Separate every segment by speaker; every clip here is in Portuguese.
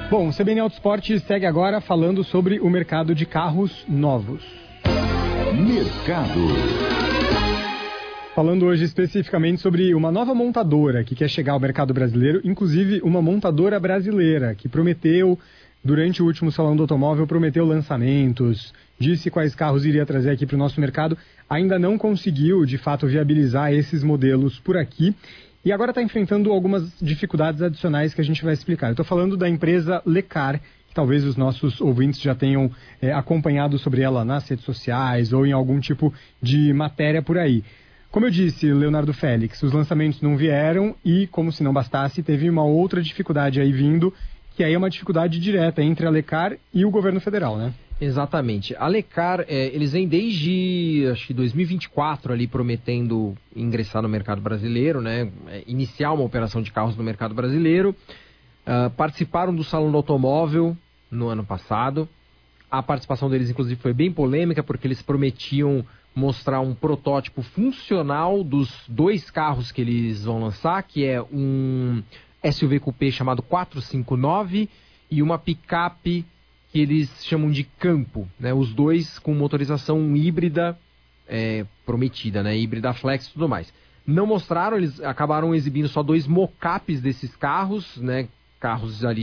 Speaker 1: Bom, o CBN Autosport segue agora falando sobre o mercado de carros novos.
Speaker 2: Mercado.
Speaker 1: Falando hoje especificamente sobre uma nova montadora que quer chegar ao mercado brasileiro, inclusive uma montadora brasileira que prometeu, durante o último Salão do Automóvel, prometeu lançamentos, disse quais carros iria trazer aqui para o nosso mercado, ainda não conseguiu, de fato, viabilizar esses modelos por aqui. E agora está enfrentando algumas dificuldades adicionais que a gente vai explicar. Eu estou falando da empresa Lecar, que talvez os nossos ouvintes já tenham acompanhado sobre ela nas redes sociais ou em algum tipo de matéria por aí. Como eu disse, Leonardo Félix, os lançamentos não vieram e, como se não bastasse, teve uma outra dificuldade aí vindo, que aí é uma dificuldade direta entre a Lecar e o governo federal, né?
Speaker 3: Exatamente. A Lecar, eles vêm desde, acho que 2024 ali prometendo ingressar no mercado brasileiro, né? Iniciar uma operação de carros no mercado brasileiro. Participaram do Salão do Automóvel no ano passado. A participação deles, inclusive, foi bem polêmica, porque eles prometiam mostrar um protótipo funcional dos 2 carros que eles vão lançar, que é um SUV coupé chamado 459 e uma picape que eles chamam de campo, né? Os dois com motorização híbrida prometida, né? Híbrida flex e tudo mais. Não mostraram, eles acabaram exibindo só 2 mockups desses carros, né? Carros ali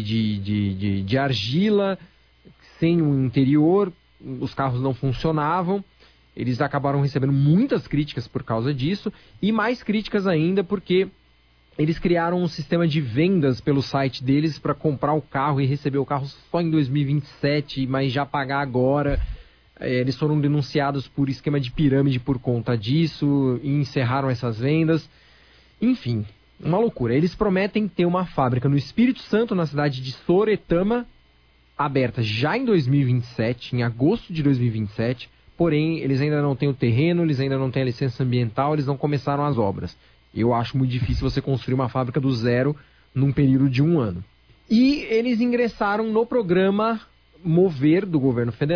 Speaker 3: de argila, sem um interior, os carros não funcionavam. Eles acabaram recebendo muitas críticas por causa disso, e mais críticas ainda porque eles criaram um sistema de vendas pelo site deles para comprar o carro e receber o carro só em 2027, mas já pagar agora. Eles foram denunciados por esquema de pirâmide por conta disso e encerraram essas vendas. Enfim, uma loucura. Eles prometem ter uma fábrica no Espírito Santo, na cidade de Soretama, aberta já em 2027, em agosto de 2027. Porém, eles ainda não têm o terreno, eles ainda não têm a licença ambiental, eles não começaram as obras. Eu acho muito difícil você construir uma fábrica do zero num período de 1 ano. E eles ingressaram no programa Mover do governo federal.